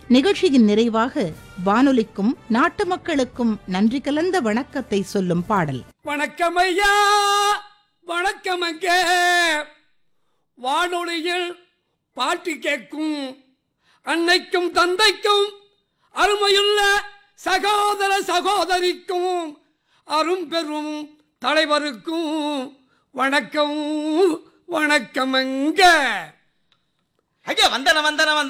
நிகழ்ச்சியின் நிறைவாக வானொலிக்கும் நாட்டு மக்களுக்கும் நன்றி கலந்த வணக்கத்தை சொல்லும் பாடல். வணக்கம் ஐயா, வணக்கமங்க. வானொலியில் பாட்டு கேட்கும் அன்னைக்கும் தந்தைக்கும், அருமையுள்ள சகோதர சகோதரிக்கும், அரும்பெரும் தலைவருக்கும் வணக்கம், வணக்கமங்க. ஐயா வந்தன வந்தன